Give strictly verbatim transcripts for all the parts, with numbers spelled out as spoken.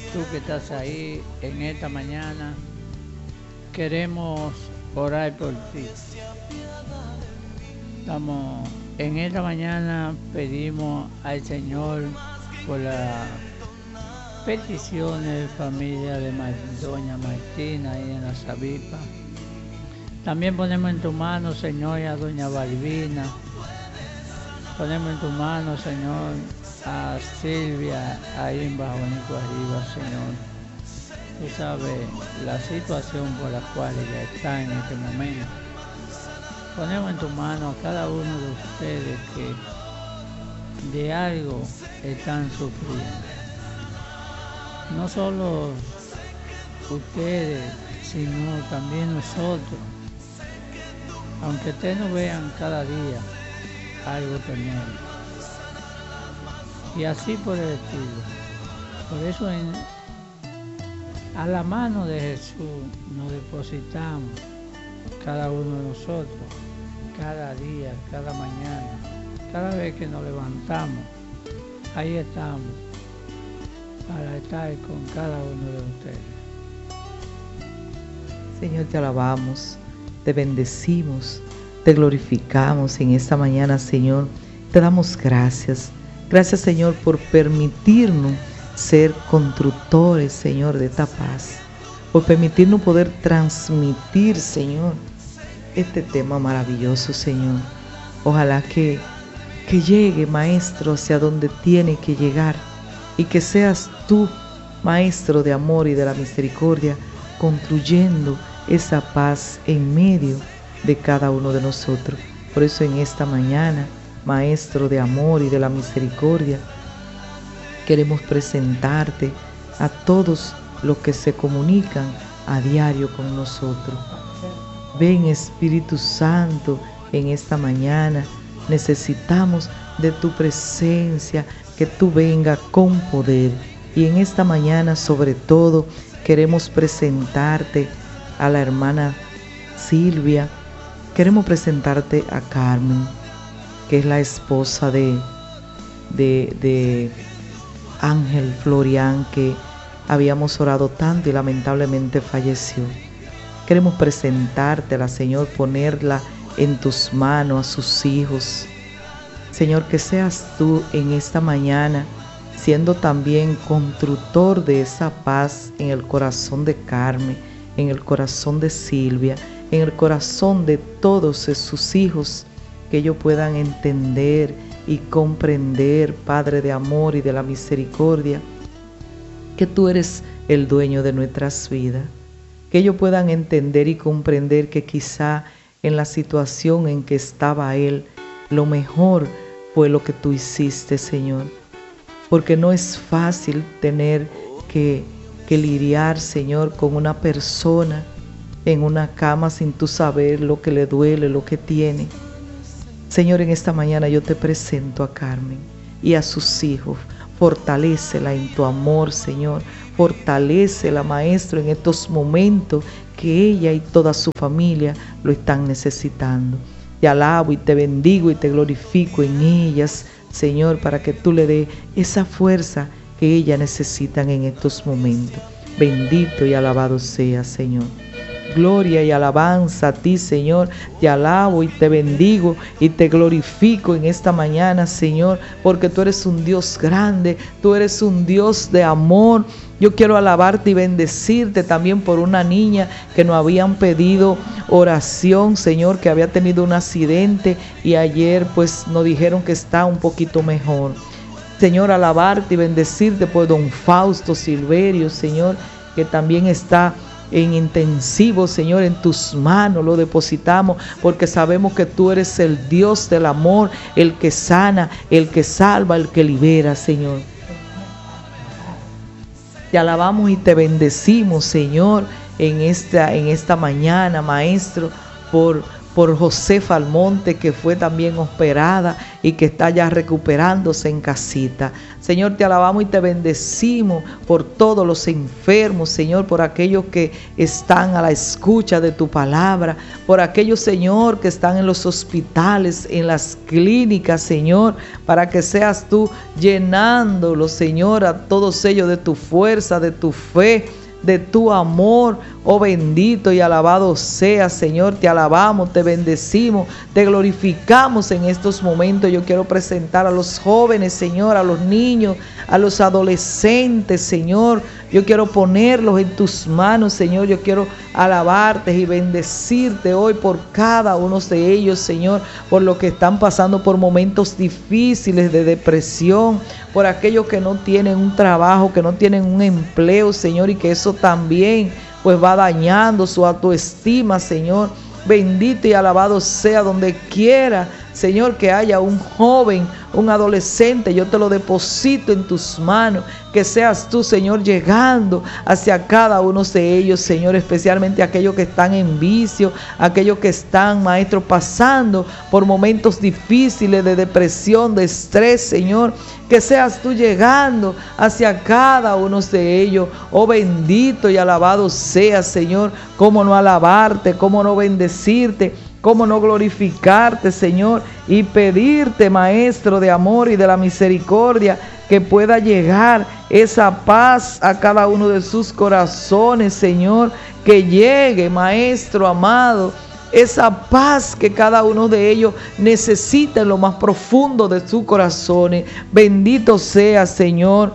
tú que estás ahí en esta mañana, queremos orar por ti. Estamos en esta mañana, pedimos al Señor por las peticiones de familia de doña Martina y en la Sabipa. También ponemos en tu mano, Señor, a doña Balbina. Ponemos en tu mano, Señor, a Silvia, ahí en Bajo Nico arriba, Señor. Tú sabes la situación por la cual ella está en este momento. Ponemos en tu mano a cada uno de ustedes que de algo están sufriendo. No solo ustedes, sino también nosotros. Aunque ustedes nos vean cada día, algo tenemos. Y así por el estilo. Por eso en, a la mano de Jesús nos depositamos cada uno de nosotros, cada día, cada mañana, cada vez que nos levantamos. Ahí estamos para estar con cada uno de ustedes. Señor, te alabamos, te bendecimos, te glorificamos en esta mañana, Señor. Te damos gracias. Gracias, Señor, por permitirnos ser constructores, Señor, de esta paz. Por permitirnos poder transmitir, Señor, este tema maravilloso, Señor. Ojalá que, que llegue, Maestro, hacia donde tiene que llegar. Y que seas tú, Maestro de amor y de la misericordia, construyendo esa paz en medio de cada uno de nosotros. Por eso en esta mañana, Maestro de amor y de la misericordia, queremos presentarte a todos los que se comunican a diario con nosotros. Ven, Espíritu Santo, en esta mañana necesitamos de tu presencia, que tú vengas con poder. Y en esta mañana, sobre todo, queremos presentarte a la hermana Silvia. Queremos presentarte a Carmen, que es la esposa de, de, de Ángel Florian, que habíamos orado tanto y lamentablemente falleció. Queremos presentártela, Señor, ponerla en tus manos, a sus hijos. Señor, que seas tú en esta mañana, siendo también constructor de esa paz en el corazón de Carmen, en el corazón de Silvia, en el corazón de todos sus hijos, que ellos puedan entender y comprender, Padre de amor y de la misericordia, que tú eres el dueño de nuestras vidas. Que ellos puedan entender y comprender que quizá en la situación en que estaba él, lo mejor fue lo que tú hiciste, Señor. Porque no es fácil tener que, que lidiar, Señor, con una persona en una cama sin tú saber lo que le duele, lo que tiene. Señor, en esta mañana yo te presento a Carmen y a sus hijos. Fortalécela en tu amor, Señor. Fortalécela, Maestro, en estos momentos que ella y toda su familia lo están necesitando. Te alabo y te bendigo y te glorifico en ellas, Señor, para que tú le des esa fuerza que ellas necesitan en estos momentos. Bendito y alabado sea, Señor. Gloria y alabanza a ti, Señor. Te alabo y te bendigo y te glorifico en esta mañana, Señor, porque tú eres un Dios grande, tú eres un Dios de amor. Yo quiero alabarte y bendecirte también por una niña que nos habían pedido oración, Señor, que había tenido un accidente y ayer pues nos dijeron que está un poquito mejor. Señor, alabarte y bendecirte por don Fausto Silverio, Señor, que también está en intensivo, Señor, en tus manos lo depositamos, porque sabemos que tú eres el Dios del amor, el que sana, el que salva, el que libera, Señor. Te alabamos y te bendecimos, Señor, en esta, en esta mañana, Maestro, por, por Josefa Almonte, que fue también operada y que está ya recuperándose en casita. Señor, te alabamos y te bendecimos por todos los enfermos, Señor, por aquellos que están a la escucha de tu palabra, por aquellos, Señor, que están en los hospitales, en las clínicas, Señor, para que seas tú llenándolos, Señor, a todos ellos de tu fuerza, de tu fe, de tu amor. Oh bendito y alabado sea, Señor. Te alabamos, te bendecimos, te glorificamos en estos momentos. Yo quiero presentar a los jóvenes, Señor, a los niños, a los adolescentes, Señor. Yo quiero ponerlos en tus manos, Señor. Yo quiero alabarte y bendecirte hoy por cada uno de ellos, Señor, por lo que están pasando por momentos difíciles de depresión, por aquellos que no tienen un trabajo, que no tienen un empleo, Señor, y que eso también pues va dañando su autoestima, Señor. Bendito y alabado sea donde quiera, Señor, que haya un joven, un adolescente, yo te lo deposito en tus manos, que seas tú, Señor, llegando hacia cada uno de ellos, Señor, especialmente aquellos que están en vicio, aquellos que están, Maestro, pasando por momentos difíciles de depresión, de estrés, Señor, que seas tú llegando hacia cada uno de ellos. Oh bendito y alabado sea, Señor. Cómo no alabarte, cómo no bendecirte, cómo no glorificarte, Señor, y pedirte, Maestro de amor y de la misericordia, que pueda llegar esa paz a cada uno de sus corazones, Señor, que llegue, Maestro amado, esa paz que cada uno de ellos necesita en lo más profundo de sus corazones. Bendito sea, Señor,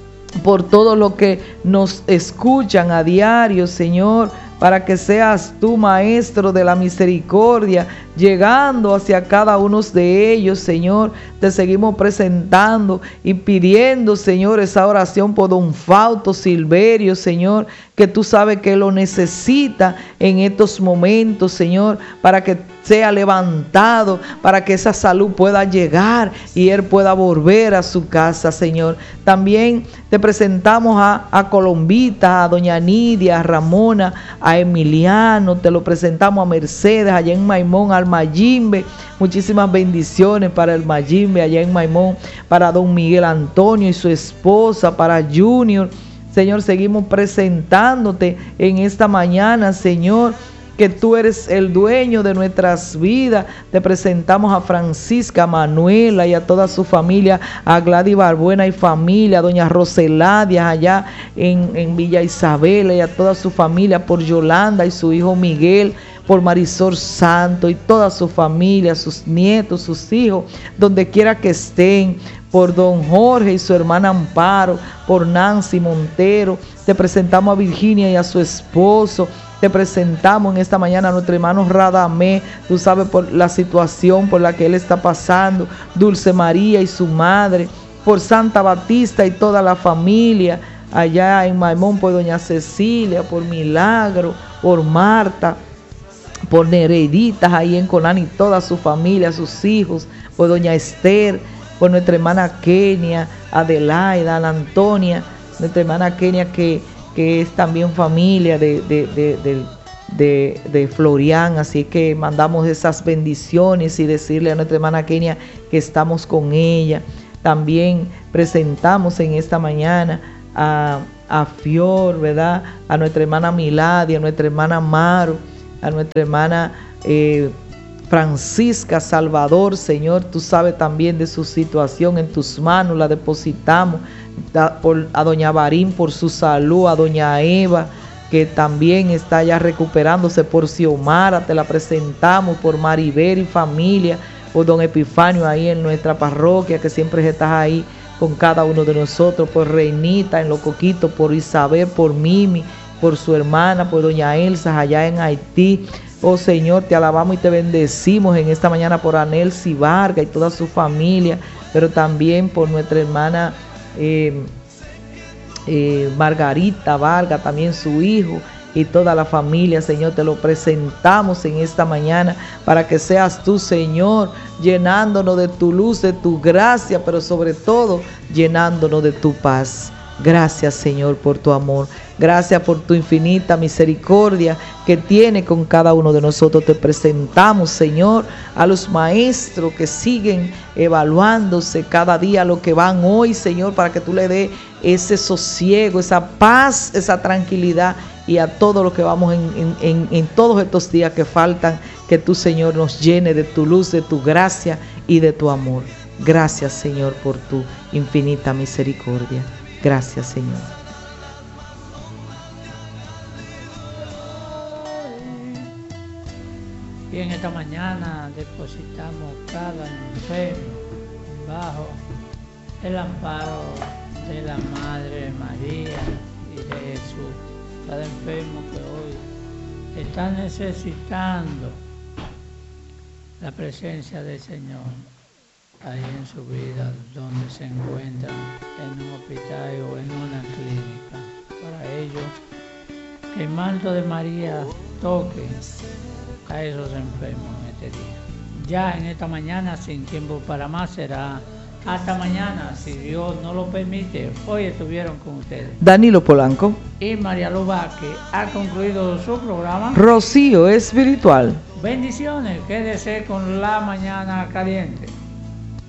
por todo lo que nos escuchan a diario, Señor, para que seas tú, Maestro de la misericordia, llegando hacia cada uno de ellos, Señor. Te seguimos presentando y pidiendo, Señor, esa oración por don Fausto Silverio, Señor, que tú sabes que lo necesita en estos momentos, Señor, para que sea levantado, para que esa salud pueda llegar y él pueda volver a su casa, Señor. También te presentamos a, a Colombita, a doña Nidia, a Ramona, a Emiliano, te lo presentamos a Mercedes, allá en Maimón, al Mayimbe. Muchísimas bendiciones para el Mayimbe, allá en Maimón, para don Miguel Antonio y su esposa, para Junior. Señor, seguimos presentándote en esta mañana, Señor, que tú eres el dueño de nuestras vidas. Te presentamos a Francisca, a Manuela y a toda su familia, a Gladys Barbuena y familia, a doña Roseladia allá en, en Villa Isabela y a toda su familia, por Yolanda y su hijo Miguel, por Marisol Santo y toda su familia, sus nietos, sus hijos, donde quiera que estén, por don Jorge y su hermana Amparo, por Nancy Montero. Te presentamos a Virginia y a su esposo. Te presentamos en esta mañana a nuestro hermano Radamé, tú sabes por la situación por la que él está pasando, Dulce María y su madre, por Santa Batista y toda la familia, allá en Maimón, por doña Cecilia, por Milagro, por Marta, por Nereditas ahí en Conán y toda su familia, sus hijos, por doña Esther, por nuestra hermana Kenia, Adelaida, Ana Antonia, nuestra hermana Kenia que, que es también familia de, de, de, de, de, de Florian, así que mandamos esas bendiciones y decirle a nuestra hermana Kenia que estamos con ella. También presentamos en esta mañana a, a Fior, ¿verdad? A nuestra hermana Milady, a nuestra hermana Maru, a nuestra hermana eh, Francisca Salvador, Señor, tú sabes también de su situación, en tus manos la depositamos, da, por, a doña Barín por su salud, a doña Eva, que también está ya recuperándose, por Xiomara, te la presentamos, por Maribel y familia, por don Epifanio ahí en nuestra parroquia, que siempre estás ahí con cada uno de nosotros, por Reinita en Los Coquitos, por Isabel, por Mimi, por su hermana, por doña Elsa allá en Haití. Oh Señor, te alabamos y te bendecimos en esta mañana por Anelsi Vargas y toda su familia, pero también por nuestra hermana eh, eh, Margarita Vargas, también su hijo y toda la familia. Señor, te lo presentamos en esta mañana para que seas tú, Señor, llenándonos de tu luz, de tu gracia, pero sobre todo llenándonos de tu paz. Gracias, Señor, por tu amor. Gracias por tu infinita misericordia que tiene con cada uno de nosotros. Te presentamos, Señor, a los maestros que siguen evaluándose cada día lo que van hoy, Señor, para que tú le des ese sosiego, esa paz, esa tranquilidad, y a todo lo que vamos en, en, en, en todos estos días que faltan, que tú, Señor, nos llene de tu luz, de tu gracia y de tu amor. Gracias, Señor, por tu infinita misericordia. Gracias, Señor. Y en esta mañana depositamos cada enfermo bajo el amparo de la Madre María y de Jesús. Cada enfermo que hoy está necesitando la presencia del Señor ahí en su vida, donde se encuentran, en un hospital o en una clínica. Para ello, que el manto de María toque a esos enfermos en este día. Ya en esta mañana, sin tiempo para más, será hasta mañana, si Dios no lo permite. Hoy estuvieron con ustedes Danilo Polanco y María Luba, que ha concluido su programa Rocío Espiritual. Bendiciones, quédese con La Mañana Caliente.